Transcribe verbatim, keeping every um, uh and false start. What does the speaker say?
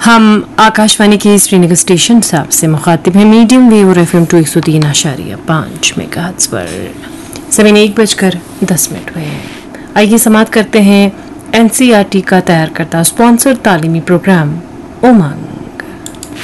हम आकाशवाणी के श्रीनगर स्टेशन से आपसे मुखातिब हैं मीडियम वेव और एफ एम टू एक सौ तीन आशारिया पाँच मेगाहर्ट्ज़ पर। समय एक बजकर दस मिनट हुए हैं। आइए समाप्त करते हैं एन सी आर टी का तैयार करता स्पॉन्सर तालीमी प्रोग्राम उमंग।